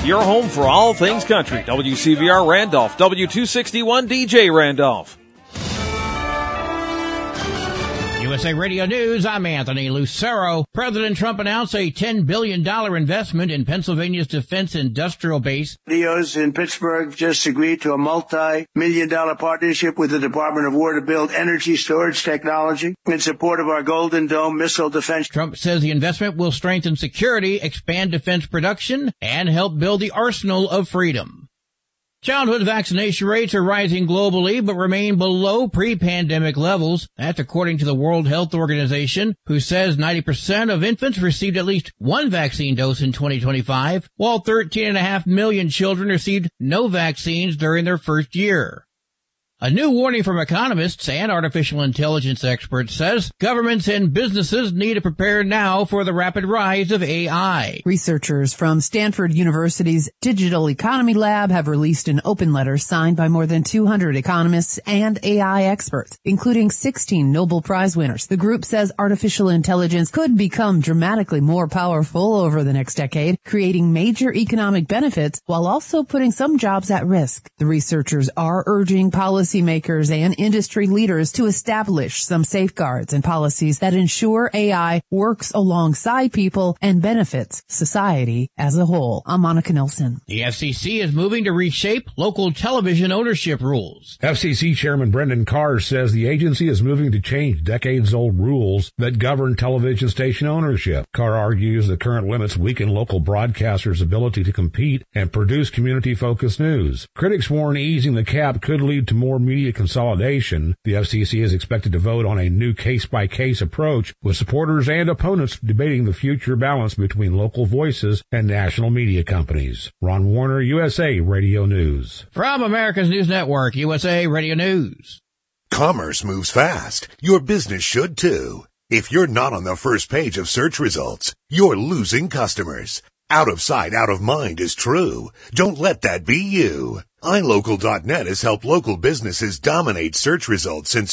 your home for all things country. WCVR Randolph, W261 DJ Randolph. USA Radio News, I'm Anthony Lucero. President Trump announced a $10 billion investment in Pennsylvania's defense industrial base. Leos in Pittsburgh just agreed to a multi-million-dollar partnership with the Department of War to build energy storage technology in support of our Golden Dome missile defense. Trump says the investment will strengthen security, expand defense production, and help build the arsenal of freedom. Childhood vaccination rates are rising globally but remain below pre-pandemic levels. That's according to the World Health Organization, who says 90% of infants received at least one vaccine dose in 2025, while 13.5 million children received no vaccines during their first year. A new warning from economists and artificial intelligence experts says governments and businesses need to prepare now for the rapid rise of AI. Researchers from Stanford University's Digital Economy Lab have released an open letter signed by more than 200 economists and AI experts, including 16 Nobel Prize winners. The group says artificial intelligence could become dramatically more powerful over the next decade, creating major economic benefits while also putting some jobs at risk. The researchers are urging policymakers and industry leaders to establish some safeguards and policies that ensure AI works alongside people and benefits society as a whole. I'm Monica Nelson. The FCC is moving to reshape local television ownership rules. FCC Chairman Brendan Carr says the agency is moving to change decades-old rules that govern television station ownership. Carr argues the current limits weaken local broadcasters' ability to compete and produce community-focused news. Critics warn easing the cap could lead to more media consolidation. The FCC is expected to vote on a new case-by-case approach, with supporters and opponents debating the future balance between local voices and national media companies. Ron Warner, USA Radio News. From America's News Network, USA Radio News. Commerce moves fast. Your business should too. If you're not on the first page of search results, you're losing customers. Out of sight, out of mind is true. Don't let that be you. iLocal.net has helped local businesses dominate search results since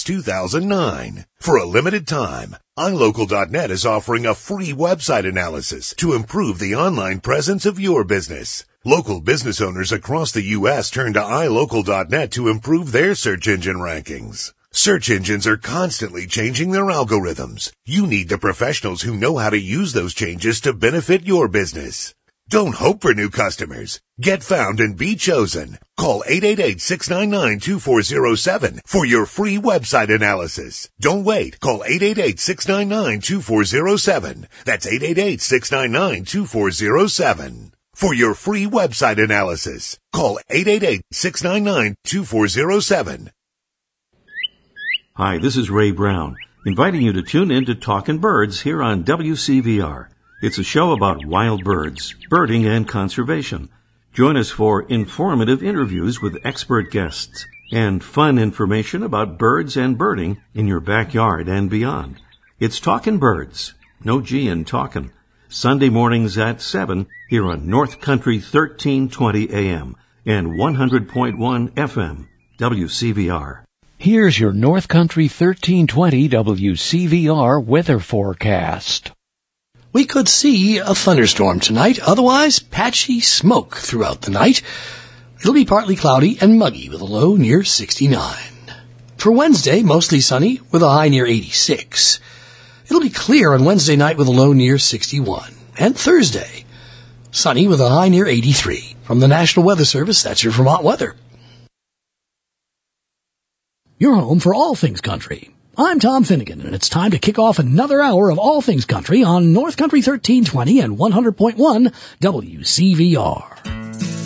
2009. For a limited time, iLocal.net is offering a free website analysis to improve the online presence of your business. Local business owners across the U.S. turn to iLocal.net to improve their search engine rankings. Search engines are constantly changing their algorithms. You need the professionals who know how to use those changes to benefit your business. Don't hope for new customers. Get found and be chosen. Call 888-699-2407 for your free website analysis. Don't wait. Call 888-699-2407. That's 888-699-2407. For your free website analysis, call 888-699-2407. Hi, this is Ray Brown, inviting you to tune in to Talkin' Birds here on WCVR. It's a show about wild birds, birding, and conservation. Join us for informative interviews with expert guests and fun information about birds and birding in your backyard and beyond. It's Talkin' Birds, no G in talkin', Sunday mornings at 7 here on North Country 1320 AM and 100.1 FM, WCVR. Here's your North Country 1320 WCVR weather forecast. We could see a thunderstorm tonight, otherwise patchy smoke throughout the night. It'll be partly cloudy and muggy with a low near 69. For Wednesday, mostly sunny with a high near 86. It'll be clear on Wednesday night with a low near 61. And Thursday, sunny with a high near 83. From the National Weather Service, that's your Vermont weather. Your home for all things country. I'm Tom Finnegan, and it's time to kick off another hour of all things country on North Country 1320 and 100.1 WCVR.